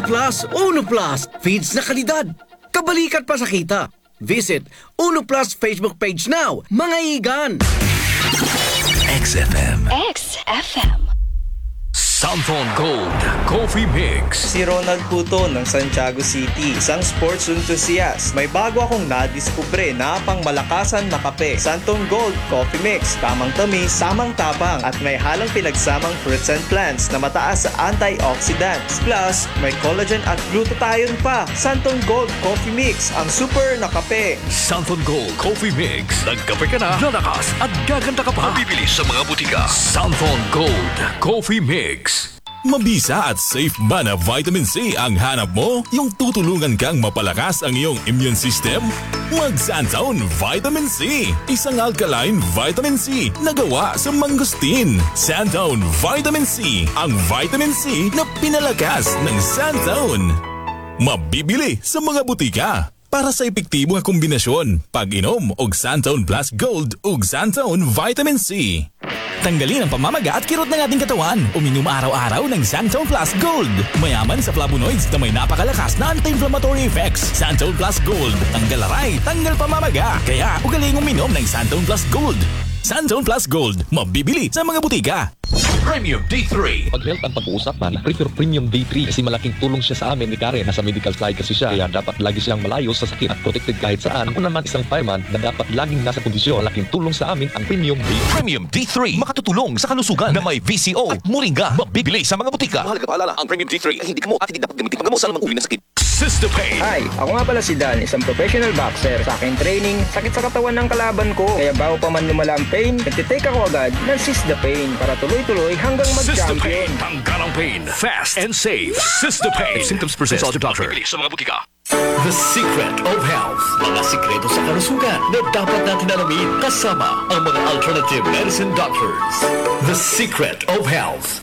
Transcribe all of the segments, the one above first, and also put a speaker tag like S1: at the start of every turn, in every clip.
S1: Uno Plus, feeds na kalidad. Kabalikat pa sa kita. Visit Uno Plus Facebook page now, mga igan.
S2: XFM.
S3: XFM.
S2: Santon Gold Coffee Mix.
S4: Si Ronald Puto ng Santiago City, isang sports enthusiast. May bago akong nadiskubre na pang malakasan na kape. Santon Gold Coffee Mix. Tamang tamis, samang tapang at may halang pinagsamang fruits and plants na mataas sa antioxidants. Plus, may collagen at glutathione pa. Santon Gold Coffee Mix, ang super na kape.
S2: Santon Gold Coffee Mix. Nagkape ka na, lalakas at gaganda ka pa. Mabibili sa mga butika. Santon Gold Coffee Mix.
S5: Mabisa at safe ba na vitamin C ang hanap mo? Yung tutulungan kang mapalakas ang iyong immune system? Mag-Santon Vitamin C! Isang alkaline vitamin C na gawa sa mangosteen. Santon Vitamin C, ang vitamin C na pinalakas ng Santon. Mabibili sa mga butika. Para sa epektibong kombinasyon, pag-inom og Santon Plus Gold ug Santon Vitamin C. Tanggalin ang pamamaga at kirot ng ating katawan. Uminom araw-araw ng Santon Plus Gold. Mayaman sa flavonoids na may napakalakas na anti-inflammatory effects. Santon Plus Gold. Tanggal aray, tanggal pamamaga. Kaya ugaling uminom ng Santon Plus Gold. Santon Plus Gold. Mabibili sa mga butika.
S2: Premium D3.
S6: Pag health ang pag-uusapan, prefer Premium D3 kasi malaking tulong siya sa amin ni Karen. Nasa medical side kasi siya, kaya dapat lagi siyang malayo sa sakit at protected kahit saan. Ako naman isang fireman na dapat laging nasa kondisyon. Malaking tulong sa amin ang Premium D3.
S2: Premium D3. Makatutulong sa kalusugan na may VCO at moringa. Mabibili sa mga butika.
S7: Mahalaga paalala, ang Premium D3 ay hindi mo at hindi dapat gamitin pag sa lamang uri ng sakit.
S2: System-Pain.
S8: Hi, ako nga pala si Dan, isang professional boxer. Sa aking training, sakit sa katawan ng kalaban ko. Kaya bago pa man lumala ang pain, nagtitake ako agad ng System-Pain para tuloy-tuloy hanggang mag-champion.
S2: System-Pain. Tanggal ang pain. Fast and safe. System-Pain. If symptoms persist, consult your doctor.
S7: Mabibili sa mga butika.
S2: The Secret of Health. Mga sikreto sa kalusugan na dapat natin alamin kasama ang mga alternative medicine doctors. The Secret of Health.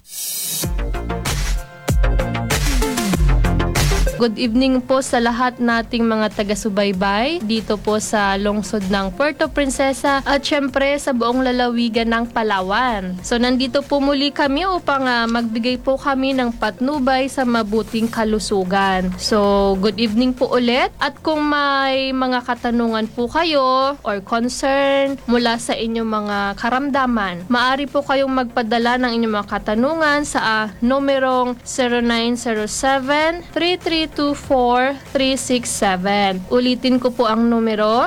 S9: Good evening po sa lahat nating mga taga-subaybay dito po sa lungsod ng Puerto Princesa at syempre sa buong lalawigan ng Palawan. So nandito po muli kami upang magbigay po kami ng patnubay sa mabuting kalusugan. So good evening po ulit at kung may mga katanungan po kayo or concern mula sa inyong mga karamdaman, maaari po kayong magpadala ng inyong mga katanungan sa numerong 0907-3324-367. Ulitin ko po ang numero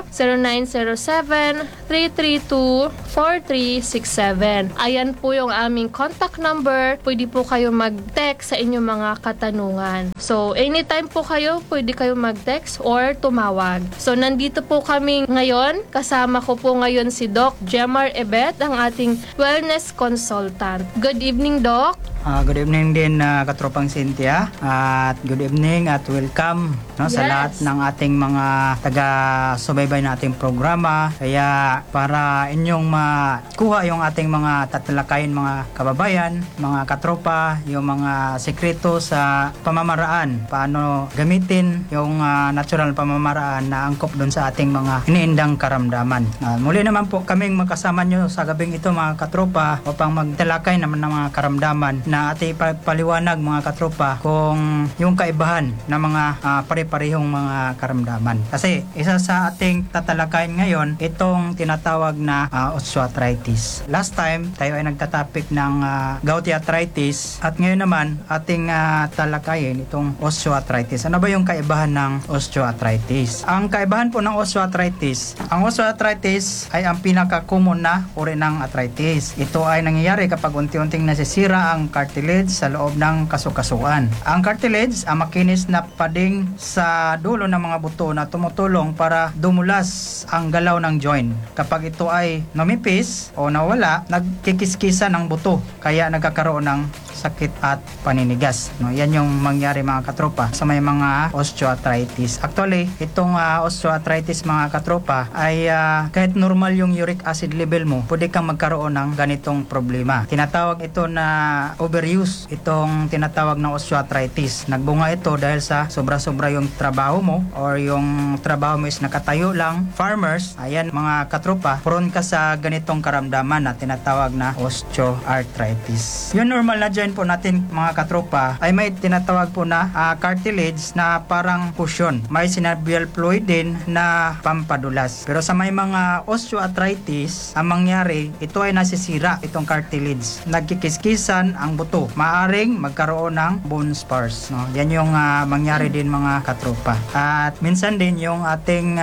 S9: 0907-332-4367. Ayan po yung aming contact number. Pwede po kayo mag-text sa inyong mga katanungan. So anytime po kayo, pwede kayo mag-text or tumawag. So nandito po kami ngayon. Kasama ko po ngayon si Doc Jemar Ebet, ang ating wellness consultant. Good evening, Doc.
S10: Good evening din katropang Cynthia at good evening at welcome sa lahat ng ating mga taga-subaybay na ating programa. Kaya para inyong makuha yung ating mga tatalakayin mga kababayan, mga katropa, yung mga sekreto sa pamamaraan, paano gamitin yung natural pamamaraan na angkop doon sa ating mga iniindang karamdaman. Muli naman po kaming makasama nyo sa gabing ito mga katropa upang magtalakay naman ng mga karamdaman na ating paliwanag mga katropa kung yung kaibahan ng mga pare-parehong mga karamdaman. Kasi isa sa ating tatalakayin ngayon, itong tinatawag na osteoarthritis. Last time, tayo ay nagtatapik ng gouty arthritis at ngayon naman ating talakayin itong osteoarthritis. Ano ba yung kaibahan ng osteoarthritis? Ang kaibahan po ng osteoarthritis, ang osteoarthritis ay ang pinaka-common na uri ng arthritis. Ito ay nangyayari kapag unti-unting nasisira ang cartilage sa loob ng kasukasuan. Ang cartilage, ang makinis na pading sa dulo ng mga buto na tumutulong para dumulas ang galaw ng joint. Kapag ito ay numipis o nawala, nagkikiskisa ng buto, kaya nagkakaroon ng sakit at paninigas. Yan yung mangyari mga katropa sa may mga osteoarthritis. Actually, itong osteoarthritis mga katropa ay kahit normal yung uric acid level mo, pwede kang magkaroon ng ganitong problema. Tinatawag ito na overuse, itong tinatawag na osteoarthritis. Nagbunga ito dahil sa sobra-sobra yung trabaho mo or yung trabaho mo is nakatayo lang. Farmers, ayan mga katropa, prone ka sa ganitong karamdaman na tinatawag na osteoarthritis. Yung normal na dyan joint po natin mga katropa ay may tinatawag po na cartilage na parang cushion. May synovial fluid din na pampadulas. Pero sa may mga osteoarthritis, ang mangyari, ito ay nasisira itong cartilage. Nagkikiskisan ang buto. Maaring magkaroon ng bone spurs. No? Yan yung mangyari din mga katropa. At minsan din yung ating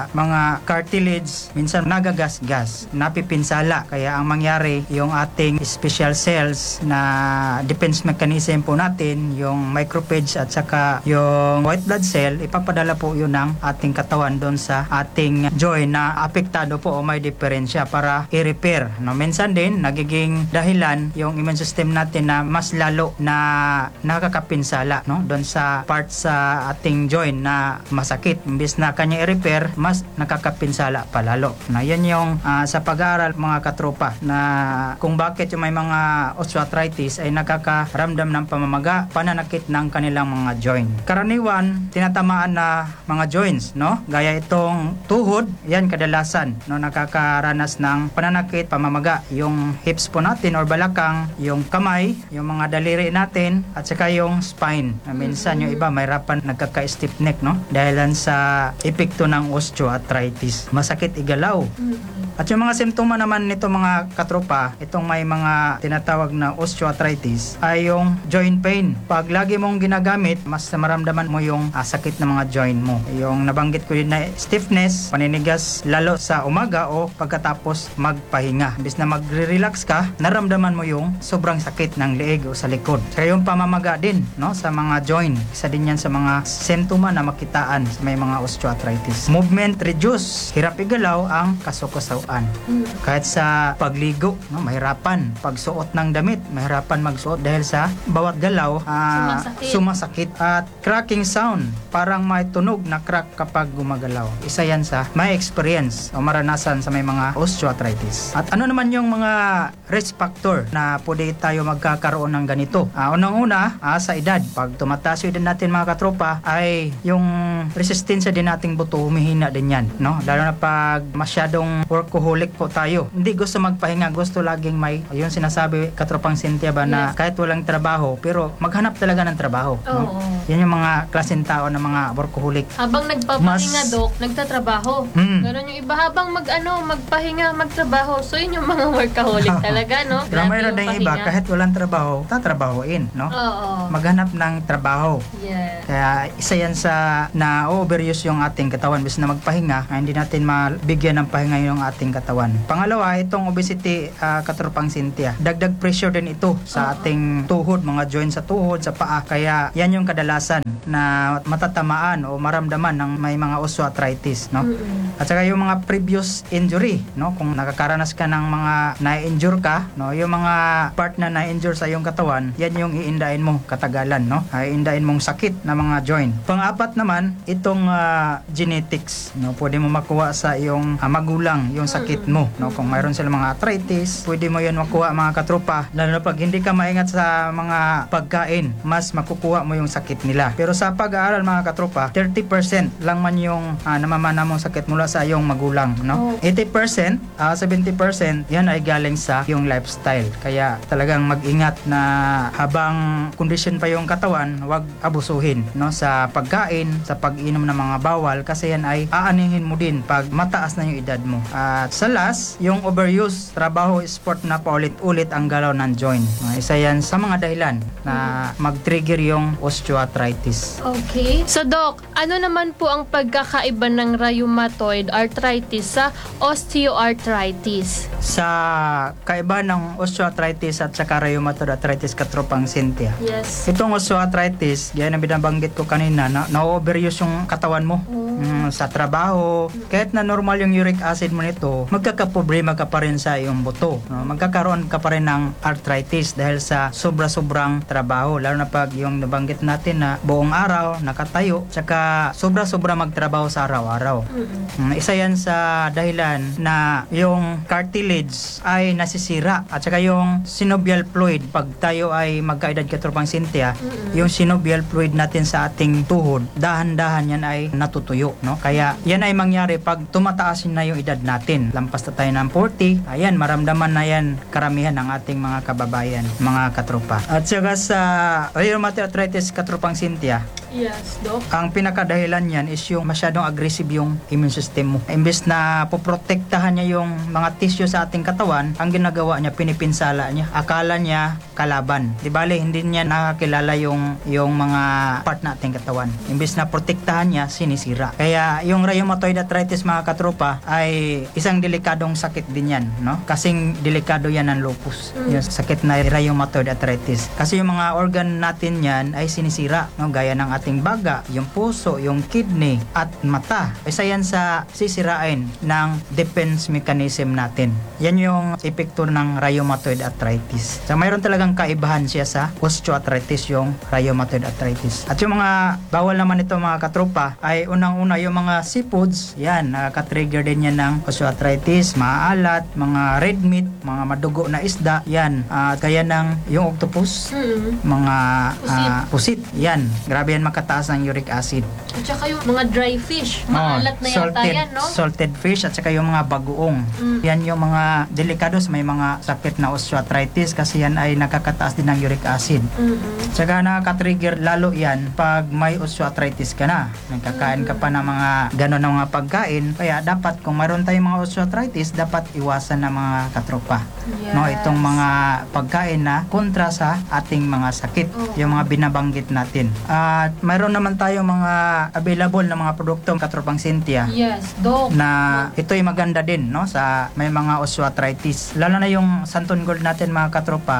S10: mga cartilage, minsan nagagasgas, napipinsala. Kaya ang mangyari, yung ating special cells na defense mechanism po natin, yung macrophage at saka yung white blood cell, ipapadala po yun ng ating katawan doon sa ating joint na apektado po o may diferensya para i-repair. No, minsan din nagiging dahilan yung immune system natin na mas lalo na nakakapinsala, no, doon sa part sa ating joint na masakit. Imbis na kanya i-repair, mas nakakapinsala pa lalo. Na yan yung sa pag-aaral mga katropa na kung bakit yung may mga osteoarthritis ay nakakaramdam ng pamamaga, pananakit ng kanilang mga joint. Karaniwan, tinatamaan na mga joints, no? Gaya itong tuhod, yan kadalasan, no, nakakaranas ng pananakit, pamamaga. Yung hips po natin or balakang, yung kamay, yung mga daliri natin, at saka yung spine. Minsan yung iba mayrapan nagkaka-stiff neck, no? Dahilan sa epekto ng osteoarthritis. Masakit igalaw. At yung mga simptoma naman nito mga katropa, itong may mga tinatawag na osteoarthritis ay yung joint pain. Pag lagi mong ginagamit, mas maramdaman mo yung sakit ng mga joint mo. Yung nabanggit ko din na stiffness, paninigas lalo sa umaga o pagkatapos magpahinga. Imbis na magre-relax ka, naramdaman mo yung sobrang sakit ng leeg o sa likod. Kaya yung pamamaga din, no, sa mga joint. Isa din yan sa mga simptoma na makitaan sa may mga osteoarthritis. Movement reduce, hirap igalaw ang kasukusaw. Kahit sa pagligo, no, mahirapan. Pagsuot ng damit, mahirapan magsuot dahil sa bawat galaw sumasakit. At cracking sound, parang may tunog na crack kapag gumagalaw. Isa yan sa may experience o maranasan sa may mga osteoarthritis. At ano naman yung mga risk factor na pwede tayo magkakaroon ng ganito? Unang-una, sa edad. Pag tumataas yung edad natin mga katropa, ay yung resistensya din nating buto, humihina din yan. No? Lalo na pag masyadong workaholic po tayo. Hindi gusto magpahinga, gusto laging may, yung sinasabi katropang Cynthia ba na kahit walang trabaho, pero maghanap talaga ng trabaho. No? Yan yung mga klaseng tao na mga workaholic.
S9: Habang nagpapahinga, Dok, nagtatrabaho. Ganun yung iba, habang magpahinga, magtrabaho. So yun yung mga workaholic talaga, no?
S10: Pero mayroon din iba, kahit walang trabaho, tatrabahoin, no? Maghanap ng trabaho.
S9: Yeah.
S10: Kaya isa yan sa na overuse yung ating katawan. Bis na magpahinga, hindi natin mabigyan ng pahinga yung ating katawan. Pangalawa, itong obesity, katropang Cynthia. Dagdag pressure din ito sa ating tuhod, mga joints sa tuhod, sa paa. Kaya yan yung kadalasan na matatamaan o maramdaman ng may mga osteoarthritis, no? At saka yung mga previous injury, no? Kung nakakaranas ka ng mga na-injure ka, no? Yung mga part na na-injure sa iyong katawan, yan yung iindain mo katagalan, no? Iindain mong sakit na mga joint. Pang-apat naman, itong genetics, no? Pwede mo makuha sa iyong magulang yung sakit mo, no? Kung mayroon silang mga arthritis, pwede mo yan makuha mga katropa. Lalo na pag hindi ka maingat sa mga pagkain, mas makukuha mo yung sakit nila. Pero sa pag-aaral mga katropa, 30% lang man yung namamana mong sakit mula sa iyong magulang, no? 80%, 70% yan ay galing sa yung lifestyle. Kaya talagang mag-ingat na habang kondisyon pa yung katawan, huwag abusuhin, no? Sa pagkain, sa pag-inom ng mga bawal, kasi yan ay aanihin mo din pag mataas na yung edad mo. At sa last, yung overuse, trabaho, sport na paulit-ulit ang galaw ng joint. Isa yan sa mga dahilan na mag-trigger yung osteoarthritis.
S9: Okay. So, Doc, ano naman po ang pagkakaiba ng rheumatoid arthritis sa osteoarthritis?
S10: Sa kaiba ng osteoarthritis at saka rheumatoid arthritis, katropang Cynthia.
S9: Yes.
S10: Itong osteoarthritis, yan ang binabanggit ko kanina, na-overuse yung katawan mo. Sa trabaho, kahit na normal yung uric acid mo nito, magkakaproblema ka pa rin sa iyong buto. No? Magkakaroon ka pa rin ng arthritis dahil sa sobra-sobrang trabaho. Lalo na pag yung nabanggit natin na buong araw, nakatayo, tsaka sobra-sobra magtrabaho sa araw-araw. Isa yan sa dahilan na yung cartilage ay nasisira. At saka yung synovial fluid, pag tayo ay magkaedad katropang Cynthia, yung synovial fluid natin sa ating tuhod, dahan-dahan yan ay natutuyo. tuyo, no? Kaya yan ay mangyari pag tumataas na yung edad natin. Lampas na tayo ng 40, ayan, maramdaman na yan karamihan ng ating mga kababayan, mga katropa. At saka sa rheumatoid arthritis, katropang Cynthia,
S9: Yes, Doc.
S10: ang pinakadahilan niyan is yung masyadong aggressive yung immune system mo. Imbes na poprotektahan niya yung mga tissue sa ating katawan, ang ginagawa niya, pinipinsala niya. Akala niya kalaban. Di bale, hindi niya nakakilala yung mga part na ating katawan. Imbes na protektahan niya, sinisira. Kaya yung rheumatoid arthritis, mga katropa, ay isang delikadong sakit din yan, no? Kasing delikado yan ng lupus. Yung sakit na rheumatoid arthritis. Kasi yung mga organ natin yan ay sinisira, no? Gaya ng ating baga, yung puso, yung kidney, at mata. Isa yan sa sisirain ng defense mechanism natin. Yan yung epekto ng rheumatoid arthritis. So, mayroon talagang kaibahan siya sa osteoarthritis, yung rheumatoid arthritis. At yung mga bawal naman ito, mga katropa, ay unang-una yung mga seafoods, yan, nakaka-trigger din yan ng osteoarthritis, maalat, mga red meat, mga madugo na isda, yan, gaya ng yung octopus, mga pusit, yan, grabe yan makataas ng uric acid.
S9: At saka yung mga dry fish, maalat na yata yan, no?
S10: Salted fish at saka yung mga bagoong. Yan yung mga delikados, may mga sakit na osteoarthritis kasi yan ay nakakataas din ng uric acid. Saka nakaka-trigger lalo yan pag may osteoarthritis ka na. Nagkakain ka pa ng mga gano'n ng mga pagkain. Kaya dapat kung mayroon tayong mga osteoarthritis, dapat iwasan ng mga katropa.
S9: Yes.
S10: No, itong mga pagkain na kontra sa ating mga sakit, yung mga binabanggit natin. At mayroon naman tayong mga available na mga produkto, katropang Cynthia.
S9: Yes, Doc.
S10: Na ito ay maganda din, no, sa may mga osteoarthritis. Lalo na yung Santon Gold natin, mga katropa,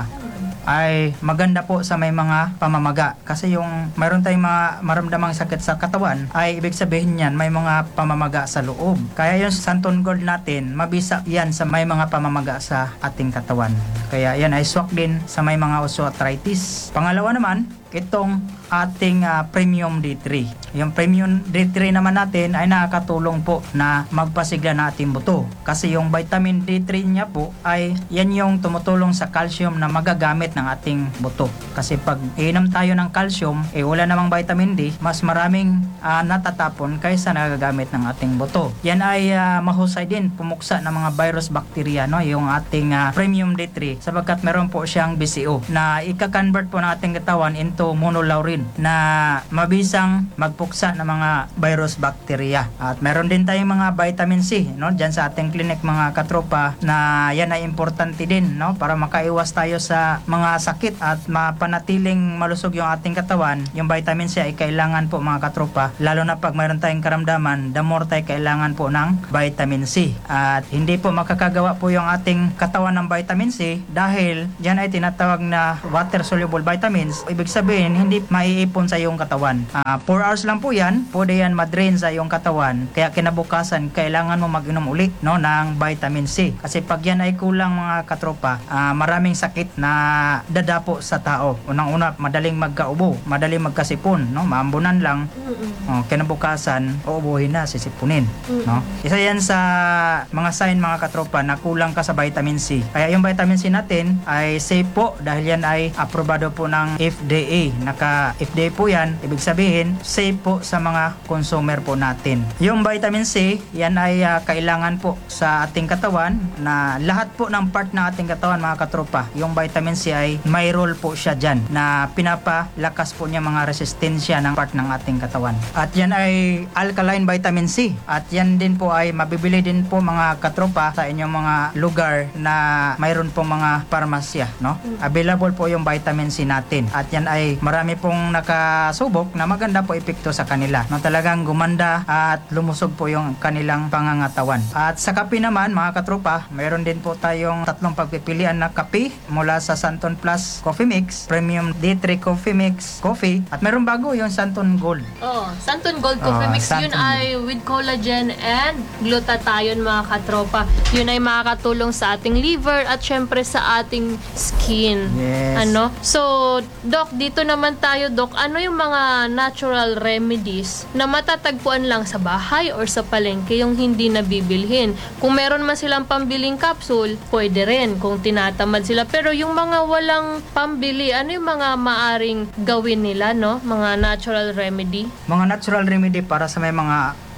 S10: ay maganda po sa may mga pamamaga. Kasi yung mayroon tayong mga maramdamang sakit sa katawan, ay ibig sabihin yan, may mga pamamaga sa loob. Kaya yung Santon Gold natin, mabisa yan sa may mga pamamaga sa ating katawan. Kaya yan ay swak din sa may mga osteoarthritis. Pangalawa naman, itong ating Premium D3. Yung Premium D3 naman natin ay nakakatulong po na magpasigla na ating buto. Kasi yung vitamin D3 niya po ay yan yung tumutulong sa calcium na magagamit ng ating buto. Kasi pag inom tayo ng calcium, wala namang vitamin D, mas maraming natatapon kaysa nagagamit ng ating buto. Yan ay mahusay din pumuksa ng mga virus, bacteria, no? Yung ating Premium D3 sapagkat meron po siyang BCO na ika-convert po ng ating katawan into monolaurin na mabisang magpuksa ng mga virus, bacteria. At meron din tayong mga vitamin C, no, diyan sa ating clinic, mga katropa, na yan ay importante din, no, para makaiwas tayo sa mga sakit at mapanatiling malusog yung ating katawan. Yung vitamin C ay kailangan po, mga katropa, lalo na pag mayroon tayong karamdaman, the more tayo kailangan po ng vitamin C. At hindi po makakagawa po yung ating katawan ng vitamin C dahil yan ay tinatawag na water soluble vitamins. Ibig sabihin, hindi maiipon sa iyong katawan. 4 hours lang po yan, pwede yan madrain sa iyong katawan. Kaya kinabukasan, kailangan mo mag-inom ulit, no, ng vitamin C. Kasi pag yan ay kulang, mga katropa, maraming sakit na dadapo sa tao. Unang-una, madaling magkaubo, madaling magkasipon, no, maambunan lang. Kinabukasan, uubuhin na, sisipunin. No? Isa yan sa mga sign, mga katropa, na kulang ka sa vitamin C. Kaya yung vitamin C natin ay safe po dahil yan ay aprobado po ng FDA. Naka-FDA po yan, ibig sabihin, safe po sa mga consumer po natin. Yung vitamin C, yan ay kailangan po sa ating katawan na lahat po ng part ng ating katawan, mga katropa. Yung vitamin C ay may role po siya dyan na pinapalakas po niya mga resistensya ng part ng ating katawan. At yan ay alkaline vitamin C. At yan din po ay mabibili din po, mga katropa, sa inyong mga lugar na mayroon po mga parmasya, no? Available po yung vitamin C natin. At yan ay marami pong nakasubok na maganda po epekto sa kanila, no? Talagang gumanda at lumusog po yung kanilang pangangatawan. At sa kape naman, mga katropa, mayroon din po tayong tatlong pagpipilian na kape mula sa Santon Plus Coffee Mix, Premium D3 Coffee Mix Coffee, at mayroon bago yung Santon Gold.
S9: Santon Gold Coffee Mix, yun ay with collagen and glutathione, mga katropa. Yun ay makakatulong sa ating liver at syempre sa ating skin.
S10: Yes.
S9: Ano? So, Doc, dito naman tayo, Doc. Ano yung mga natural remedies na matatagpuan lang sa bahay or sa palengke yung hindi nabibilhin? Kung meron man silang pambiling capsule, pwede rin kung tinatamad sila. Pero yung mga walang pambili, ano yung mga maaring gawin nila, no? Mga natural remedy?
S10: Mga natural remedy para sa may mga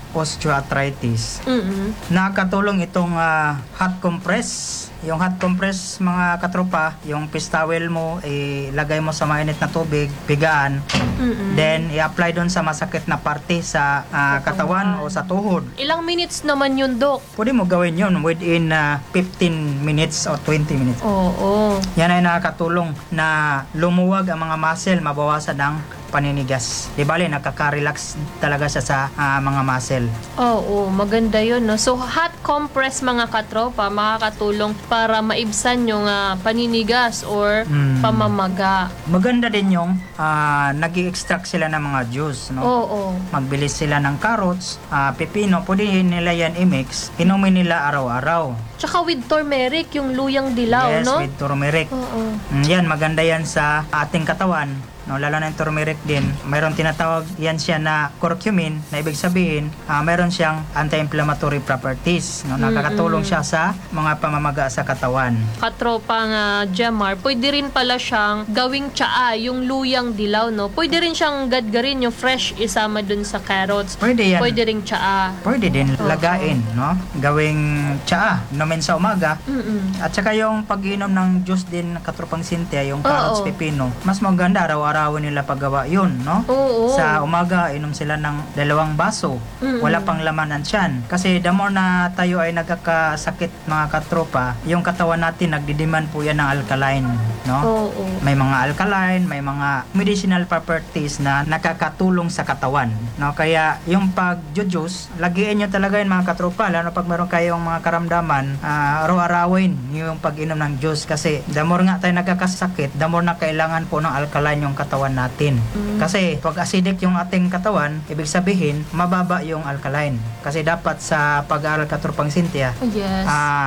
S10: osteoarthritis.
S9: Mm-mm.
S10: Nakakatulong itong hot compress. Yung hot compress, mga katropa, yung fish towel mo, ilagay mo sa mainit na tubig, pigaan, then i-apply doon sa masakit na parte sa katawan o sa tuhod.
S9: Ilang minutes naman yun, Dok?
S10: Pwede mo gawin yun within 15 minutes or 20 minutes.
S9: Oo.
S10: Yan ay nakakatulong na lumuwag ang mga muscle, mabawasan ang paninigas. Di bale, nakaka-relax talaga siya sa mga muscle.
S9: Oo, maganda yun, no? So, hot compress, mga katropa, makakatulong para maibsan yung paninigas or pamamaga.
S10: Maganda din yung nag-i-extract sila ng mga juice, no?
S9: Oo.
S10: Magbilis sila ng carrots, pepino, pwede nila yan i-mix, inumin nila araw-araw.
S9: Tsaka with turmeric, yung luyang dilaw,
S10: Yes,
S9: no?
S10: with turmeric.
S9: Oo.
S10: Yan, maganda yan sa ating katawan. No, lalo na yung turmeric din. Mayroon tinatawag yan siya na curcumin, na ibig sabihin, mayroon siyang anti-inflammatory properties. No, nakakatulong siya sa mga pamamaga sa katawan.
S9: Katropang Jemar, pwede rin pala siyang gawing tsaa, yung luyang dilaw, no? Pwede rin siyang gadgarin, yung fresh isama dun sa carrots.
S10: Pwede yan.
S9: Pwede rin tsaa.
S10: Pwede din lagain, no? Gawing tsaa, inumin sa umaga. At saka yung pag-inom ng juice din, katropang Cynthia, yung carrots, pepino, mas maganda araw-arawin nila paggawa yun, no?
S9: Oo.
S10: Sa umaga, inom sila ng 2 baso. Wala pang laman ang tiyan. Kasi the more na tayo ay nagkakasakit, mga katropa, yung katawan natin nagdidiman po yan ng alkaline, no?
S9: Oo.
S10: May mga alkaline, may mga medicinal properties na nakakatulong sa katawan, no? Kaya yung pag-juice, lagiin nyo talaga yun, mga katropa, lalo pag meron kayong mga karamdaman, araw-arawin yung pag-inom ng juice. Kasi the more nga tayo nagkakasakit, the more na kailangan po ng alkaline yung katawan natin. Kasi pag acidic yung ating katawan, ibig sabihin, mababa yung alkaline. Kasi dapat sa pag-aaral, katropang Cynthia,
S9: Yes.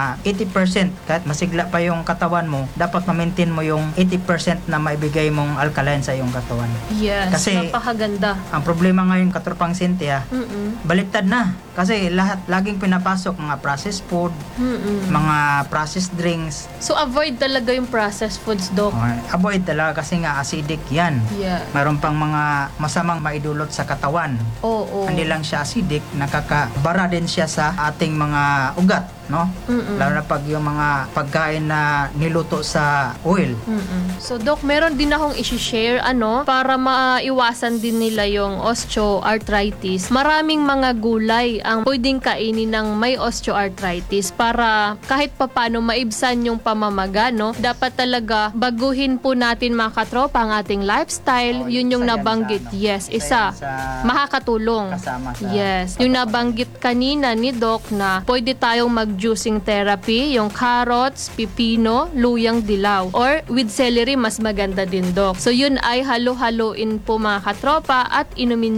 S10: 80%, kahit masigla pa yung katawan mo, dapat ma-maintain mo yung 80% na maibigay mong alkaline sa iyong katawan.
S9: Yes.
S10: Kasi
S9: napakaganda.
S10: ang problema ngayon, katropang Cynthia,
S9: Mm-mm.
S10: baliktad na. Kasi laging pinapasok mga processed food, mga processed drinks.
S9: So, avoid talaga yung processed foods, Dok.
S10: Avoid talaga kasi nga acidic yan.
S9: Yeah.
S10: Mayroon pang mga masamang maidulot sa katawan.
S9: Oo.
S10: Hindi lang siya acidic, nakakabara din siya sa ating mga ugat, no? Lalo na pag yung mga pagkain na niluto sa oil.
S9: So, Doc, meron din akong isi-share, para maiwasan din nila yung osteoarthritis. Maraming mga gulay ang pwedeng kainin ng may osteoarthritis para kahit papano maibsan yung pamamaga, no? Dapat talaga baguhin po natin, mga katropa, ang ating lifestyle. Yun yung
S10: isa yan
S9: nabanggit.
S10: sa
S9: Yes,
S10: isa
S9: isa.
S10: yan sa
S9: Makakatulong.
S10: kasama sa
S9: Yes. Yung nabanggit kanina ni Doc na pwede tayong mag-juicing therapy, yung carrots, pipino, luyang dilaw. Or with celery, mas maganda din, Doc. So yun ay halo-haloin po, mga katropa, at inumin